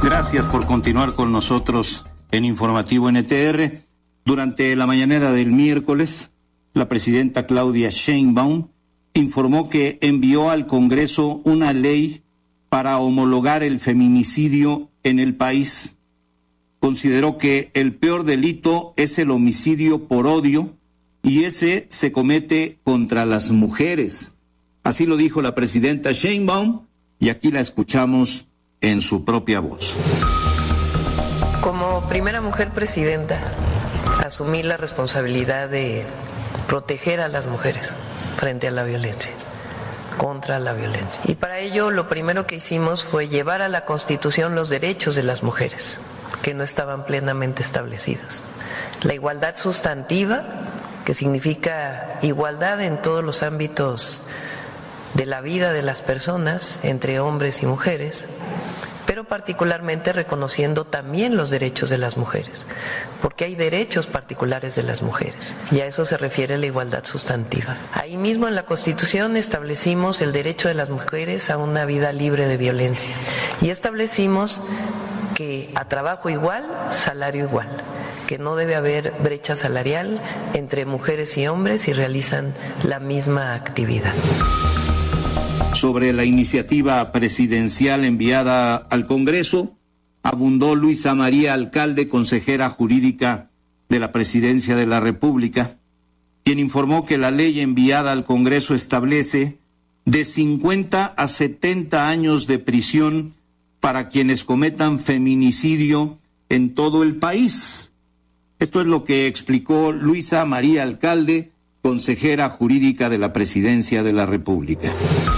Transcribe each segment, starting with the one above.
Gracias por continuar con nosotros en Informativo NTR. Durante la mañanera del miércoles, la presidenta Claudia Sheinbaum informó que envió al Congreso una ley para homologar el feminicidio en el país. Consideró que el peor delito es el homicidio por odio y ese se comete contra las mujeres. Así lo dijo la presidenta Sheinbaum y aquí la escuchamos en su propia voz. Como primera mujer presidenta, asumí la responsabilidad de proteger a las mujeres frente a la violencia, contra la violencia. Y para ello lo primero que hicimos fue llevar a la Constitución los derechos de las mujeres, que no estaban plenamente establecidos. La igualdad sustantiva, que significa igualdad en todos los ámbitos de la vida de las personas, entre hombres y mujeres, pero particularmente reconociendo también los derechos de las mujeres, porque hay derechos particulares de las mujeres, y a eso se refiere la igualdad sustantiva. Ahí mismo en la Constitución establecimos el derecho de las mujeres a una vida libre de violencia, y establecimos que a trabajo igual, salario igual, que no debe haber brecha salarial entre mujeres y hombres si realizan la misma actividad. Sobre la iniciativa presidencial enviada al Congreso, abundó Luisa María Alcalde, consejera jurídica de la Presidencia de la República, quien informó que la ley enviada al Congreso establece de 50 a 70 años de prisión para quienes cometan feminicidio en todo el país. Esto es lo que explicó Luisa María Alcalde, consejera jurídica de la Presidencia de la República.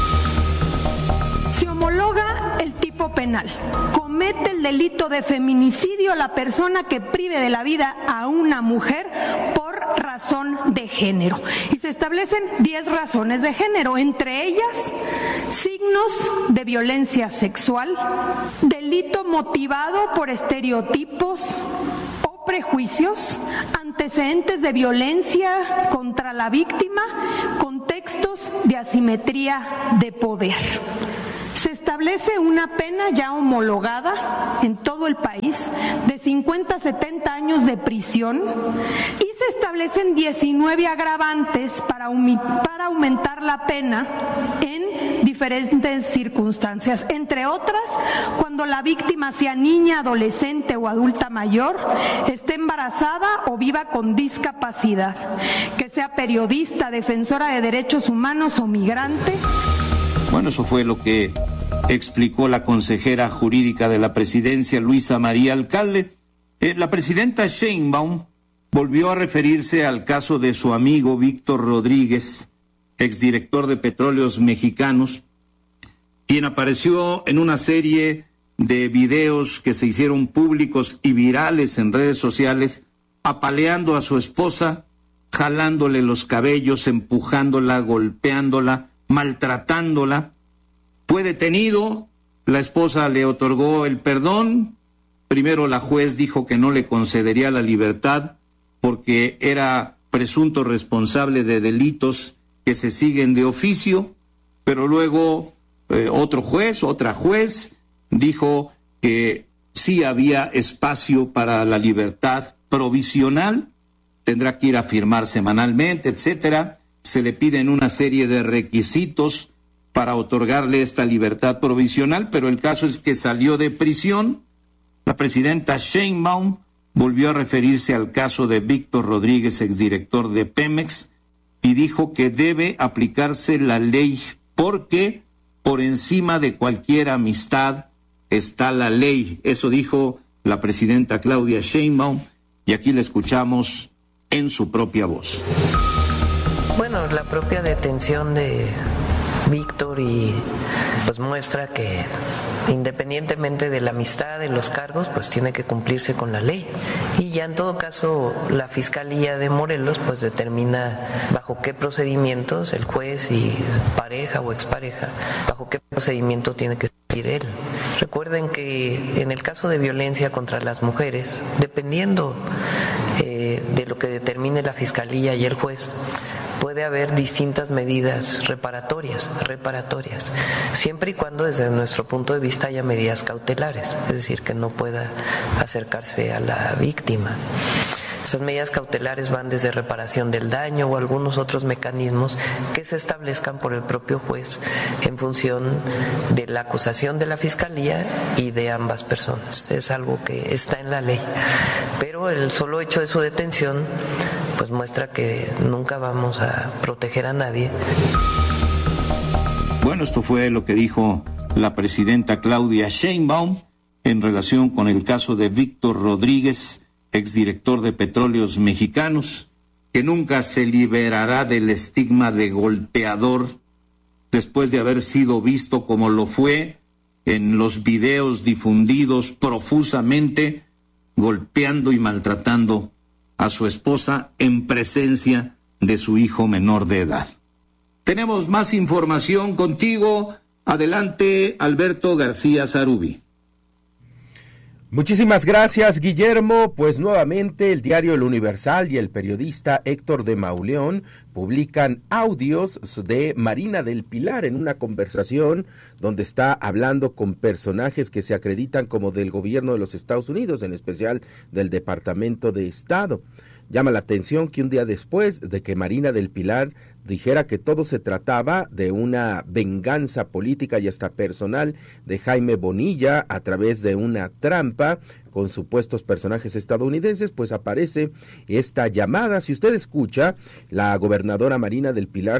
Se homologa el tipo penal. Comete el delito de feminicidio la persona que prive de la vida a una mujer por razón de género. Y se establecen 10 razones de género, entre ellas signos de violencia sexual, delito motivado por estereotipos o prejuicios, antecedentes de violencia contra la víctima, contextos de asimetría de poder. Se establece una pena ya homologada en todo el país de 50 a 70 años de prisión y se establecen 19 agravantes para aumentar la pena en diferentes circunstancias, entre otras, cuando la víctima sea niña, adolescente o adulta mayor, esté embarazada o viva con discapacidad, que sea periodista, defensora de derechos humanos o migrante. Bueno, eso fue lo que explicó la consejera jurídica de la Presidencia, Luisa María Alcalde. La presidenta Sheinbaum volvió a referirse al caso de su amigo Víctor Rodríguez, exdirector de Petróleos Mexicanos, quien apareció en una serie de videos que se hicieron públicos y virales en redes sociales, apaleando a su esposa, jalándole los cabellos, empujándola, golpeándola, maltratándola. Fue detenido, la esposa le otorgó el perdón. Primero la juez dijo que no le concedería la libertad porque era presunto responsable de delitos que se siguen de oficio, pero luego otra juez dijo que sí había espacio para la libertad provisional, tendrá que ir a firmar semanalmente, etcétera. Se le piden una serie de requisitos para otorgarle esta libertad provisional, pero el caso es que salió de prisión. La presidenta Sheinbaum volvió a referirse al caso de Víctor Rodríguez, exdirector de Pemex, y dijo que debe aplicarse la ley porque por encima de cualquier amistad está la ley. Eso dijo la presidenta Claudia Sheinbaum y aquí la escuchamos en su propia voz. Bueno, la propia detención de Víctor y pues muestra que independientemente de la amistad, de los cargos, pues tiene que cumplirse con la ley. Y ya en todo caso la Fiscalía de Morelos pues determina bajo qué procedimientos el juez y pareja o expareja, bajo qué procedimiento tiene que seguir él. Recuerden que en el caso de violencia contra las mujeres, dependiendo de lo que determine la Fiscalía y el juez, puede haber distintas medidas reparatorias, siempre y cuando desde nuestro punto de vista haya medidas cautelares, es decir, que no pueda acercarse a la víctima. Esas medidas cautelares van desde reparación del daño o algunos otros mecanismos que se establezcan por el propio juez en función de la acusación de la Fiscalía y de ambas personas. Es algo que está en la ley, pero el solo hecho de su detención pues muestra que nunca vamos a proteger a nadie. Bueno, esto fue lo que dijo la presidenta Claudia Sheinbaum en relación con el caso de Víctor Rodríguez, exdirector de Petróleos Mexicanos, que nunca se liberará del estigma de golpeador después de haber sido visto como lo fue en los videos difundidos profusamente, golpeando y maltratando a su esposa en presencia de su hijo menor de edad. Tenemos más información contigo. Adelante, Alberto García Zarubi. Muchísimas gracias, Guillermo. Pues nuevamente el diario El Universal y el periodista Héctor de Mauleón publican audios de Marina del Pilar en una conversación donde está hablando con personajes que se acreditan como del gobierno de los Estados Unidos, en especial del Departamento de Estado. Llama la atención que un día después de que Marina del Pilar dijera que todo se trataba de una venganza política y hasta personal de Jaime Bonilla a través de una trampa con supuestos personajes estadounidenses, pues aparece esta llamada. Si usted escucha, la gobernadora Marina del Pilar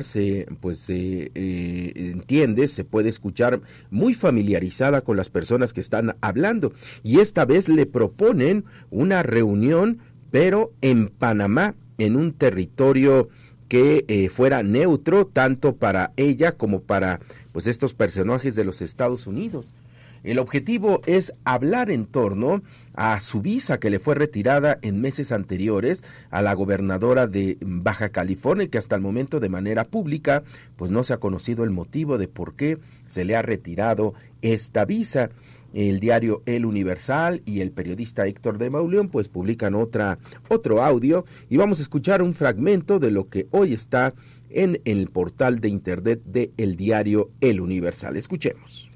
entiende, se puede escuchar muy familiarizada con las personas que están hablando, y esta vez le proponen una reunión pero en Panamá, en un territorio que fuera neutro tanto para ella como para pues estos personajes de los Estados Unidos. El objetivo es hablar en torno a su visa que le fue retirada en meses anteriores a la gobernadora de Baja California, y que hasta el momento de manera pública pues no se ha conocido el motivo de por qué se le ha retirado esta visa. El diario El Universal y el periodista Héctor de Mauleón pues publican otro audio, y vamos a escuchar un fragmento de lo que hoy está en el portal de internet de el diario El Universal. Escuchemos.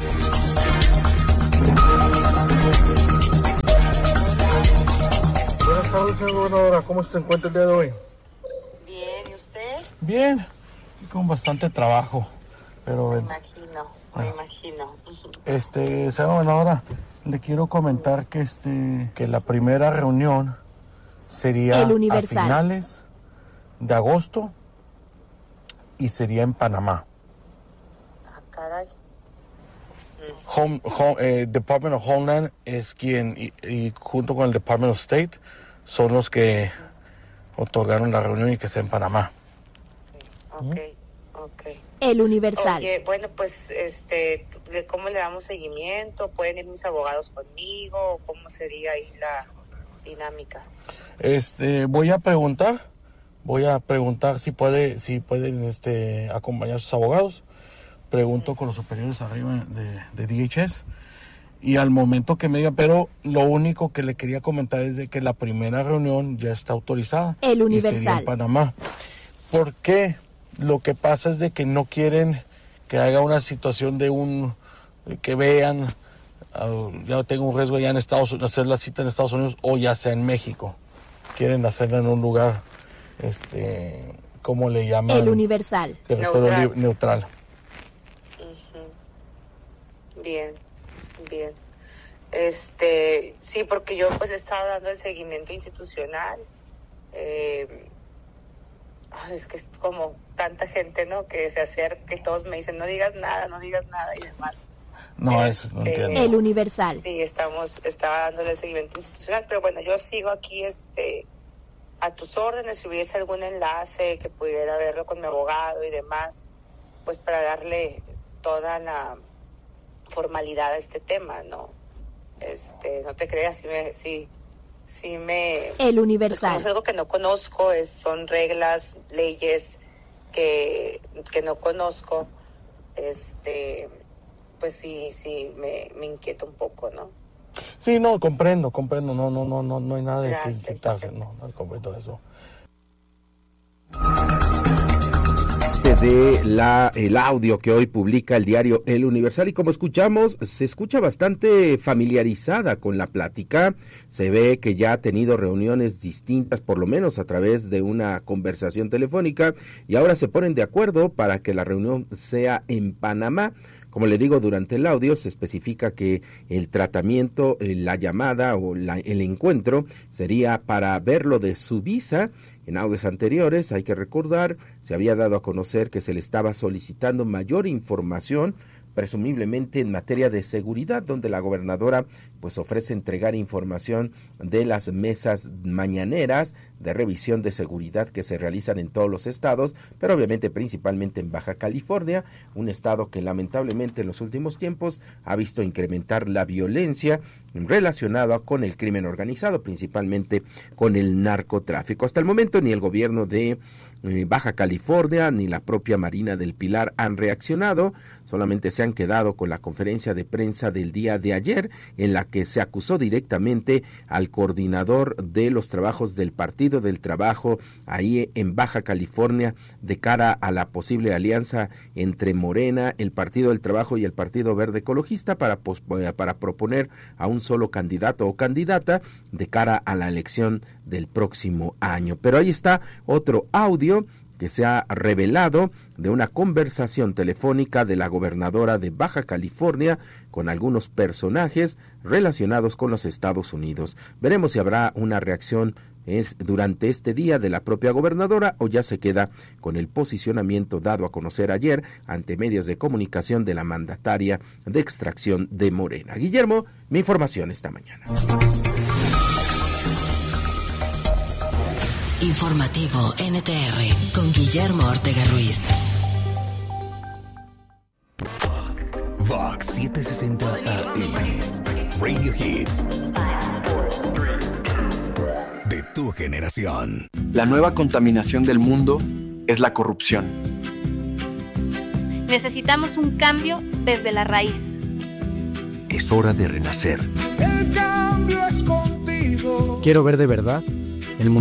Buenas tardes, señora gobernadora. ¿Cómo se encuentra el día de hoy? Bien, ¿y usted? Bien, con bastante trabajo, pero Me imagino. Señora gobernadora, le quiero comentar que la primera reunión sería a finales de agosto y sería en Panamá. Ah, caray. Department of Homeland es quien, y junto con el Department of State, son los que otorgaron la reunión y que sea en Panamá. Ok. El Universal. Oye, bueno, pues, ¿cómo le damos seguimiento? ¿Pueden ir mis abogados conmigo? ¿Cómo sería ahí la dinámica? Voy a preguntar si pueden acompañar a sus abogados. Pregunto con los superiores arriba de DHS, y al momento que me digan, pero lo único que le quería comentar es de que la primera reunión ya está autorizada. El Universal. Y sería en Panamá. ¿Por qué? Lo que pasa es de que no quieren que haga una situación que vean, ya tengo un riesgo ya en Estados Unidos, hacer la cita en Estados Unidos o ya sea en México. Quieren hacerla en un lugar, ¿cómo le llaman? El Universal. Territorio neutral. Bien. Sí, porque yo pues he estado dando el seguimiento institucional. Es que es como tanta gente, ¿no? Que se acerca, que todos me dicen, no digas nada y demás. No, eso no entiendo. El Universal. Sí, estaba dándole el seguimiento institucional, pero bueno, yo sigo aquí, a tus órdenes. Si hubiese algún enlace que pudiera verlo con mi abogado y demás, pues para darle toda la formalidad a este tema, ¿no? No te creas, sí me El Universal. Pues, como es algo que no conozco, son reglas, leyes que no conozco, pues sí me inquieta un poco, ¿no? Sí, no, comprendo, no hay nada de que inquietarse, no comprendo eso. el audio que hoy publica el diario El Universal, y como escuchamos, se escucha bastante familiarizada con la plática. Se ve que ya ha tenido reuniones distintas, por lo menos a través de una conversación telefónica, y ahora se ponen de acuerdo para que la reunión sea en Panamá. Como le digo, durante el audio se especifica que el tratamiento, la llamada o el encuentro sería para verlo de su visa. En audios anteriores, hay que recordar, se había dado a conocer que se le estaba solicitando mayor información, presumiblemente en materia de seguridad, donde la gobernadora pues ofrece entregar información de las mesas mañaneras de revisión de seguridad que se realizan en todos los estados, pero obviamente principalmente en Baja California, un estado que lamentablemente en los últimos tiempos ha visto incrementar la violencia relacionada con el crimen organizado, principalmente con el narcotráfico. Hasta el momento ni el gobierno de Baja California ni la propia Marina del Pilar han reaccionado, solamente se han quedado con la conferencia de prensa del día de ayer, en la que se acusó directamente al coordinador de los trabajos del Partido del Trabajo ahí en Baja California de cara a la posible alianza entre Morena, el Partido del Trabajo y el Partido Verde Ecologista para proponer a un solo candidato o candidata de cara a la elección del próximo año. Pero ahí está otro audio que se ha revelado de una conversación telefónica de la gobernadora de Baja California con algunos personajes relacionados con los Estados Unidos. Veremos si habrá una reacción durante este día de la propia gobernadora o ya se queda con el posicionamiento dado a conocer ayer ante medios de comunicación de la mandataria de extracción de Morena. Guillermo, mi información esta mañana. Informativo NTR con Guillermo Ortega Ruiz. Vox 760 AM Radio Hits de tu generación. La nueva contaminación del mundo es la corrupción. Necesitamos un cambio desde la raíz. Es hora de renacer. El cambio es contigo. Quiero ver de verdad